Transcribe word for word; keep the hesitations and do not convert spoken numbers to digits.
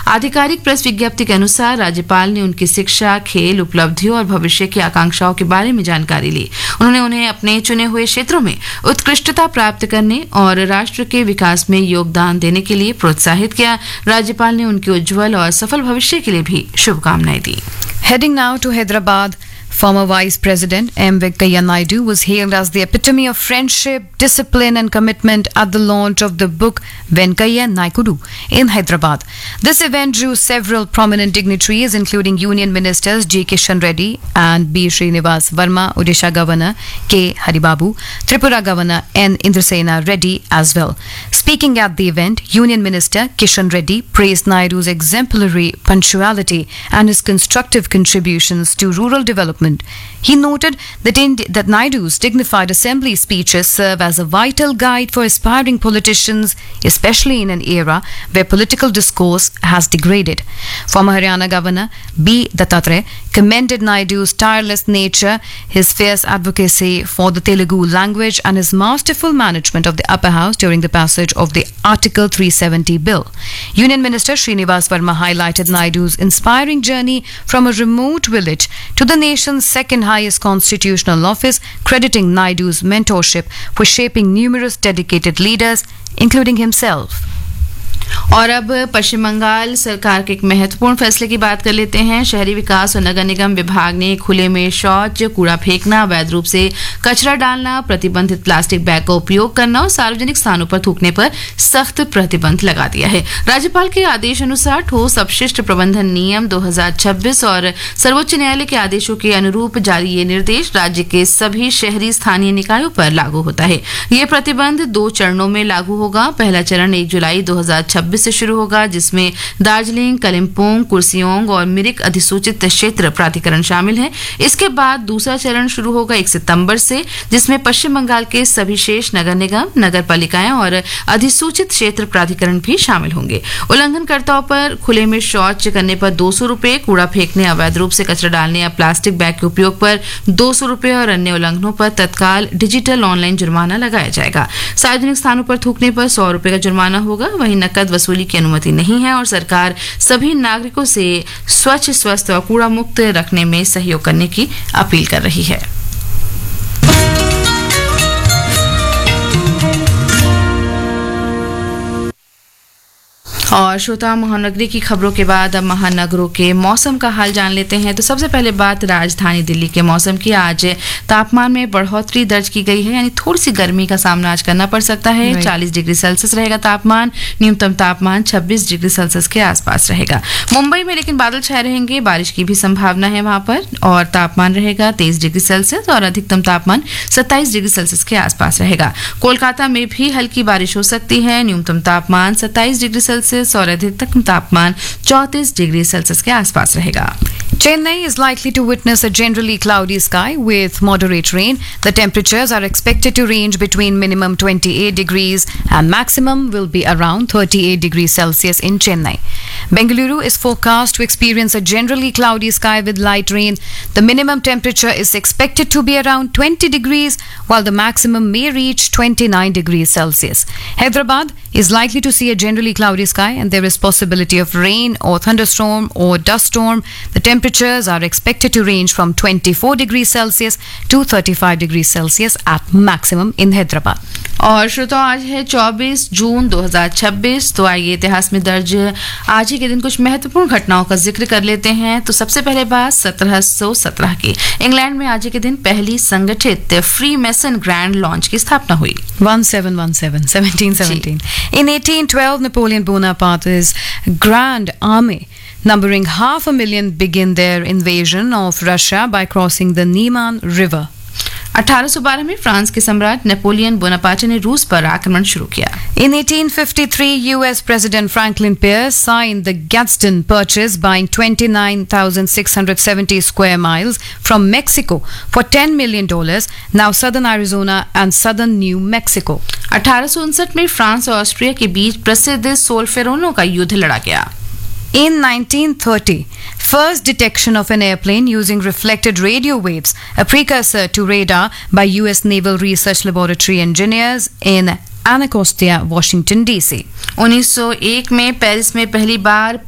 आधिकारिक प्रेस विज्ञप्ति के अनुसार राज्यपाल ने उनकी शिक्षा, खेल, उपलब्धियों और भविष्य की आकांक्षाओं के बारे में जानकारी ली। उन्होंने उन्हें अपने चुने हुए क्षेत्रों में उत्कृष्टता प्राप्त करने और राष्ट्र के विकास में योगदान देने के लिए प्रोत्साहित किया। राज्यपाल ने उनके उज्जवल और सफल भविष्य के लिए भी शुभकामनाएं दी। Heading now to Hyderabad, former Vice President M. Venkaiah Naidu was hailed as the epitome of friendship, discipline and commitment at the launch of the book Venkaiah Naikudu in Hyderabad. This event drew several prominent dignitaries including Union Ministers G. Kishan Reddy and B. Srinivas Verma, Odisha Governor K. Haribabu, Tripura Governor N. Indrasena Reddy as well. Speaking at the event, Union Minister Kishan Reddy praised Naidu's exemplary punctuality and his constructive contributions to rural development. He noted that, Indi- that Naidu's dignified assembly speeches serve as a vital guide for aspiring politicians, especially in an era where political discourse has degraded. Former Haryana Governor B. Dattatreya commended Naidu's tireless nature, his fierce advocacy for the Telugu language and his masterful management of the upper house during the passage of the Article three seventy bill. Union Minister Srinivas Verma highlighted Naidu's inspiring journey from a remote village to the nation's second highest constitutional office, crediting Naidu's mentorship for shaping numerous dedicated leaders, including himself. और अब पश्चिम बंगाल सरकार के एक महत्वपूर्ण फैसले की बात कर लेते हैं। शहरी विकास और नगर निगम विभाग ने खुले में शौच, कूड़ा फेंकना, अवैध रूप से कचरा डालना, प्रतिबंधित प्लास्टिक बैग का उपयोग करना और सार्वजनिक स्थानों पर थूकने पर सख्त प्रतिबंध लगा दिया है। राज्यपाल के आदेश अनुसार ठोस अपशिष्ट प्रबंधन नियम दो हज़ार छब्बीस और सर्वोच्च न्यायालय के आदेशों के अनुरूप जारी ये निर्देश राज्य के सभी शहरी स्थानीय निकायों पर लागू होता है। ये प्रतिबंध दो चरणों में लागू होगा। पहला चरण एक जुलाई दो हज़ार छब्बीस से शुरू होगा, जिसमें दार्जिलिंग, कलिम्पोंग, कुर्सियोंग और मिरिक अधिसूचित क्षेत्र प्राधिकरण शामिल है। इसके बाद दूसरा चरण शुरू होगा एक सितंबर से, जिसमें पश्चिम बंगाल के सभी शेष नगर निगम, नगर पालिकाएं और अधिसूचित क्षेत्र प्राधिकरण भी शामिल होंगे। उल्लंघनकर्ताओं पर खुले में शौच करने पर दो सौ रुपये, कूड़ा फेंकने, अवैध रूप से कचरा डालने या प्लास्टिक बैग के उपयोग पर दो सौ रुपये और अन्य उल्लंघनों पर तत्काल डिजिटल ऑनलाइन जुर्माना लगाया जाएगा। सार्वजनिक स्थानों पर थूकने पर सौ रुपये का जुर्माना होगा। वहीं नकद वसूली की अनुमति नहीं है और सरकार सभी नागरिकों से स्वच्छ, स्वस्थ और कूड़ा मुक्त रखने में सहयोग करने की अपील कर रही है। और श्रोता, महानगरी की खबरों के बाद अब महानगरों के मौसम का हाल जान लेते हैं। तो सबसे पहले बात राजधानी दिल्ली के मौसम की। आज तापमान में बढ़ोतरी दर्ज की गई है, यानी थोड़ी सी गर्मी का सामना आज करना पड़ सकता है। right. चालीस डिग्री सेल्सियस रहेगा तापमान। न्यूनतम तापमान छब्बीस डिग्री सेल्सियस के आसपास रहेगा। मुंबई में लेकिन बादल छाए रहेंगे, बारिश की भी संभावना है वहां पर, और तापमान रहेगा तेईस डिग्री सेल्सियस और अधिकतम तापमान सत्ताईस डिग्री सेल्सियस के आसपास रहेगा। कोलकाता में भी हल्की बारिश हो सकती है। न्यूनतम तापमान सत्ताईस डिग्री सेल्सियस और अधिकतम तापमान चौंतीस डिग्री सेल्सियस के आसपास रहेगा। Chennai is likely to witness a generally cloudy sky with moderate rain. The temperatures are expected to range between minimum twenty-eight degrees and maximum will be around thirty-eight degrees Celsius in Chennai. Bengaluru is forecast to experience a generally cloudy sky with light rain. The minimum temperature is expected to be around twenty degrees while the maximum may reach twenty-nine degrees Celsius. Hyderabad is likely to see a generally cloudy sky and there is possibility of rain or thunderstorm or dust storm. The temperatures are expected to range from twenty-four degrees Celsius to thirty-five degrees Celsius at maximum in Hyderabad. और श्रोताओ, आज है चौबीस जून दो हज़ार छब्बीस। तो आइए इतिहास में दर्ज आज ही के दिन कुछ महत्वपूर्ण घटनाओं का जिक्र कर लेते हैं। तो सबसे पहले बात सत्रह सौ सत्रह की। इंग्लैंड में आज ही के दिन पहली संगठित फ्री मेसन ग्रैंड लॉन्च की स्थापना हुई। seventeen seventeen, seventeen seventeen. In eighteen twelve, Napoleon Bonaparte's Grand Army, numbering half a million, began their invasion of Russia by crossing the Nieman River. अठारह सौ बारह में फ्रांस के सम्राट नेपोलियन बोनापार्टे ने रूस पर आक्रमण शुरू किया। In eighteen fifty-three, U S President Franklin Pierce signed the Gadsden Purchase, buying twenty-nine thousand six hundred seventy square miles from Mexico for ten million dollars, now southern Arizona and southern New Mexico. अठारह सौ उनसठ में France और Austria के बीच प्रसिद्ध सोल्फेरोनो का युद्ध लड़ा गया। In nineteen thirty, first detection of an airplane using reflected radio waves, a precursor to radar, by U S Naval Research Laboratory engineers in Anacostia, Washington D C. उन्नीस सौ एक में पेरिस में पहली बार